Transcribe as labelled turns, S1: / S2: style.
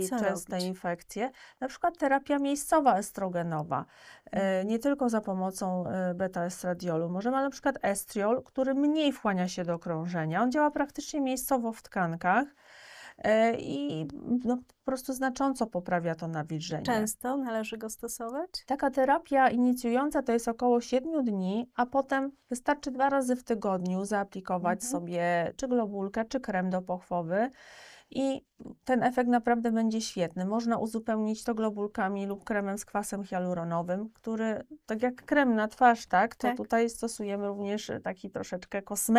S1: i
S2: Co
S1: częste
S2: robić?
S1: infekcje. Na przykład terapia miejscowa estrogenowa, nie tylko za pomocą beta-estradiolu. Możemy na przykład estriol, który mniej wchłania się do krążenia. On działa praktycznie miejscowo w tkankach i no, po prostu znacząco poprawia to nawilżenie.
S2: Często należy go stosować?
S1: Taka terapia inicjująca to jest około 7 dni, a potem wystarczy 2 razy w tygodniu zaaplikować sobie czy globulkę, czy krem dopochwowy i ten efekt naprawdę będzie świetny. Można uzupełnić to globulkami lub kremem z kwasem hialuronowym, który tak jak krem na twarz, tak, to
S2: Tak.
S1: tutaj stosujemy również taki troszeczkę kosmetyk